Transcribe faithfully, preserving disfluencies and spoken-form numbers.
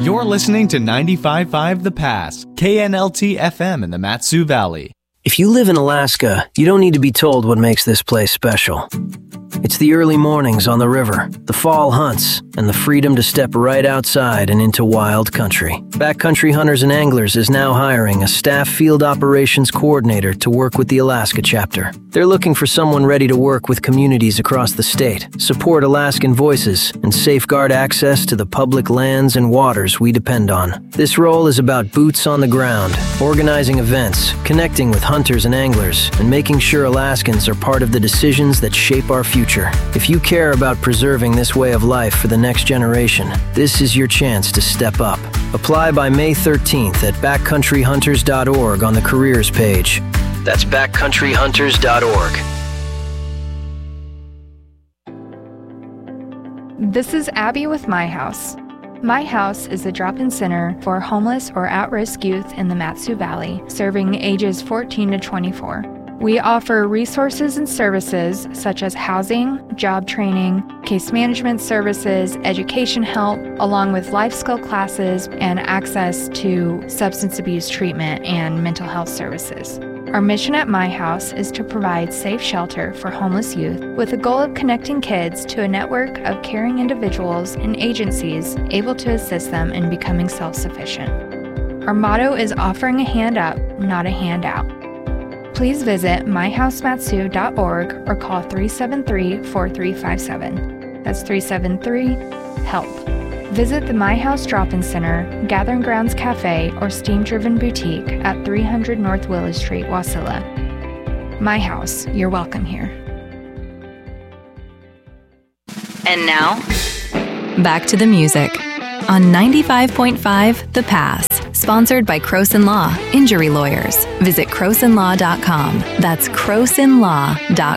You're listening to ninety-five point five The Pass, K N L T F M in the Mat-Su Valley. If you live in Alaska, you don't need to be told what makes this place special. It's the early mornings on the river, the fall hunts, and the freedom to step right outside and into wild country. Backcountry Hunters and Anglers is now hiring a staff field operations coordinator to work with the Alaska chapter. They're looking for someone ready to work with communities across the state, support Alaskan voices, and safeguard access to the public lands and waters we depend on. This role is about boots on the ground, organizing events, connecting with hunters and anglers, and making sure Alaskans are part of the decisions that shape our future. If you care about preserving this way of life for the next generation, this is your chance to step up. Apply by May thirteenth at backcountry hunters dot org on the careers page. That's backcountry hunters dot org. This is Abby with My House. My House is a drop-in center for homeless or at-risk youth in the Mat-Su Valley, serving ages fourteen to twenty-four. We offer resources and services such as housing, job training, case management services, education help, along with life skill classes and access to substance abuse treatment and mental health services. Our mission at My House is to provide safe shelter for homeless youth with the goal of connecting kids to a network of caring individuals and agencies able to assist them in becoming self-sufficient. Our motto is offering a hand up, not a handout. Please visit my house matsu dot org or call three seven three, four three five seven. That's three seven three, HELP. Visit the My House Drop-In Center, Gathering Grounds Cafe, or Steam Driven Boutique at three hundred North Willow Street, Wasilla. My House, you're welcome here. And now, back to the music on ninety-five point five The Pass. Sponsored by Croson Law, Injury Lawyers. Visit croson law dot com. That's croson law dot com.